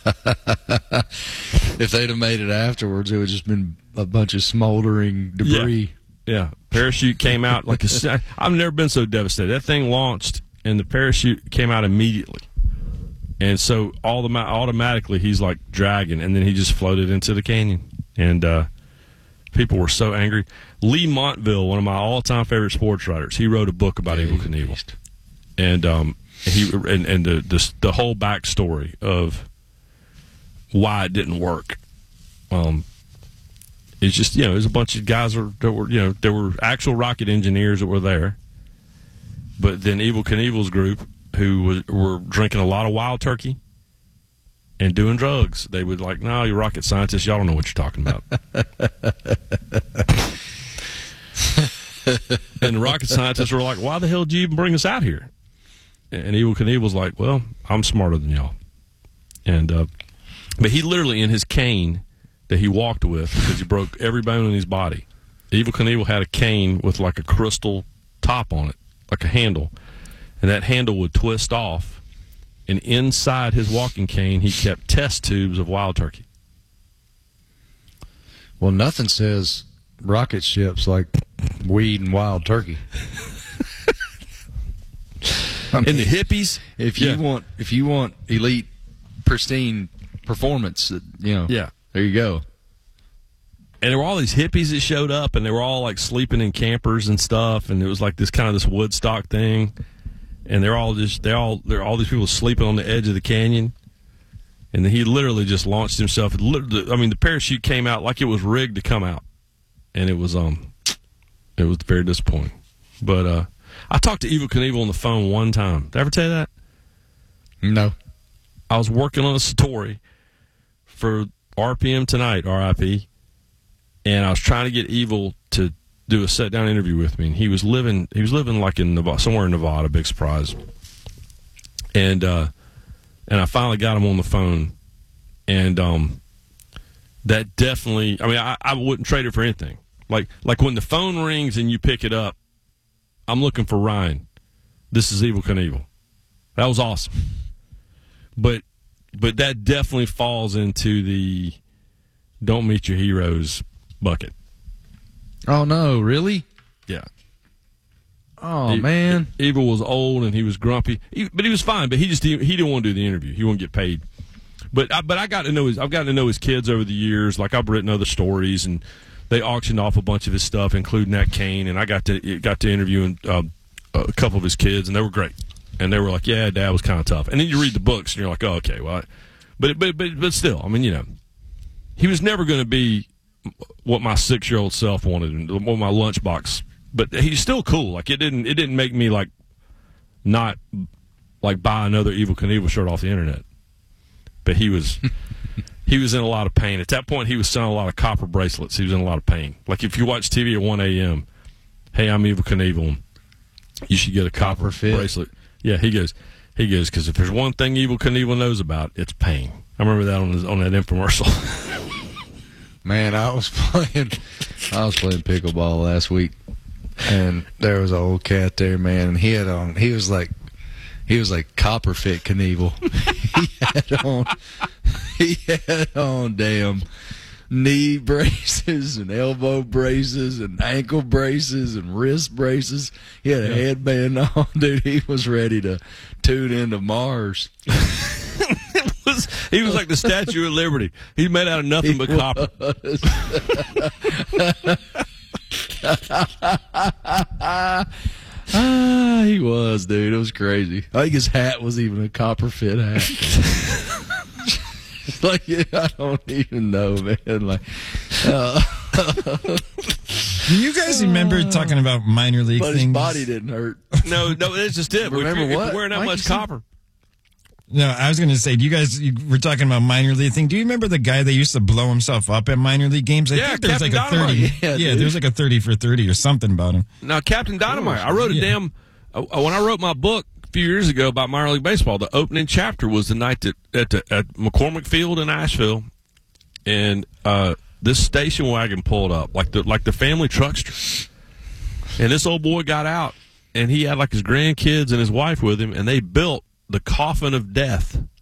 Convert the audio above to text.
If they'd have made it afterwards, it would have just been a bunch of smoldering debris. Yeah. Parachute came out like a. I've never been so devastated. That thing launched, and the parachute came out immediately. And so automatically he's like dragging, and then he just floated into the canyon. And people were so angry. Lee Montville, one of my all-time favorite sports writers, he wrote a book about Evel Knievel. And the whole backstory of why it didn't work. It's just, there's a bunch of guys that were, there were actual rocket engineers that were there. But then Evel Knievel's group, who were drinking a lot of wild turkey and doing drugs, they would like, no, you're rocket scientists, y'all don't know what you're talking about. And the rocket scientists were like, why the hell did you even bring us out here? And Evel Knievel's like, well, I'm smarter than y'all. And but he literally, in his cane that he walked with, because he broke every bone in his body, Evel Knievel had a cane with like a crystal top on it, like a handle. And that handle would twist off, and inside his walking cane, he kept test tubes of wild turkey. Well, nothing says rocket ships like weed and wild turkey. And the hippies, if you want elite, pristine performance, there you go. And there were all these hippies that showed up, and they were all like sleeping in campers and stuff, and it was like this Woodstock thing. And they're all these people sleeping on the edge of the canyon. And then he literally just launched himself. The parachute came out like it was rigged to come out. And it was very disappointing. But I talked to Evel Knievel on the phone one time. Did I ever tell you that? No. I was working on a story for RPM Tonight, RIP. And I was trying to get Evel to do a sit-down interview with me, and he was living like in Nevada, somewhere in Nevada, big surprise. And I finally got him on the phone, and that definitely, I wouldn't trade it for anything. Like when the phone rings and you pick it up, I'm looking for Ryan. This is Evel Knievel. That was awesome. But that definitely falls into the don't meet your heroes bucket. Oh, no, really? Yeah. Oh, man. Evel was old and he was grumpy, but he was fine. But he didn't want to do the interview. He wouldn't get paid. But I've gotten to know his kids over the years. Like, I've written other stories, and they auctioned off a bunch of his stuff, including that cane. And I got to interview a couple of his kids, and they were great. And they were like, "Yeah, Dad was kind of tough." And then you read the books, and you're like, "Oh, okay, well." But still, he was never going to be what my 6-year-old self wanted, and what my lunchbox. But he's still cool. Like, it didn't make me like not like buy another Evel Knievel shirt off the internet. But he was in a lot of pain at that point. He was selling a lot of copper bracelets. He was in a lot of pain. Like, if you watch TV at 1 a.m., hey, I'm Evel Knievel. You should get a copper bracelet. Yeah, he goes because if there's one thing Evel Knievel knows about, it's pain. I remember that on that infomercial. Man, I was playing pickleball last week, and there was an old cat there, man, and he was like Copperfit Knievel. he had on damn knee braces and elbow braces and ankle braces and wrist braces. He had a headband on, dude. He was ready to tune into Mars. He was like the Statue of Liberty. He made out of nothing but copper. He was, dude. It was crazy. I think his hat was even a copper fit hat. Like, I don't even know, man. Like, do you guys remember talking about minor league but things? His body didn't hurt. No, that's just it. Remember if what? you're wearing that much copper. No, I was going to say, you were talking about minor league thing. Do you remember the guy that used to blow himself up at minor league games? I think there was like a 30. Yeah, there was like a 30 for 30 or something about him. Now, Captain Dynamite, I wrote when I wrote my book a few years ago about minor league baseball, the opening chapter was the night at McCormick Field in Asheville, and this station wagon pulled up, like the family truckster. And this old boy got out, and he had like his grandkids and his wife with him, and they built the coffin of death